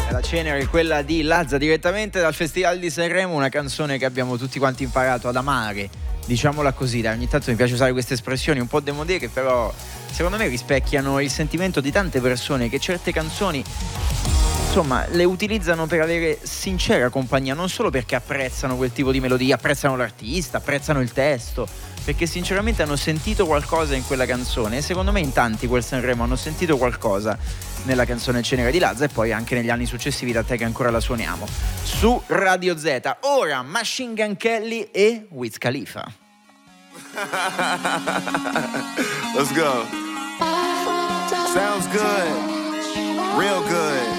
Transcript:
La cenere è quella di Lazza, direttamente dal Festival di Sanremo, una canzone che abbiamo tutti quanti imparato ad amare, diciamola così. Dai, ogni tanto mi piace usare queste espressioni un po' demodé che però secondo me rispecchiano il sentimento di tante persone che certe canzoni, insomma, le utilizzano per avere sincera compagnia, non solo perché apprezzano quel tipo di melodia, apprezzano l'artista, apprezzano il testo, perché sinceramente hanno sentito qualcosa in quella canzone, e secondo me in tanti quel Sanremo hanno sentito qualcosa nella canzone Cenere di Lazza, e poi anche negli anni successivi, da te che ancora la suoniamo su Radio Z. Ora Machine Gun Kelly e Wiz Khalifa. Let's go. Sounds good. Real good.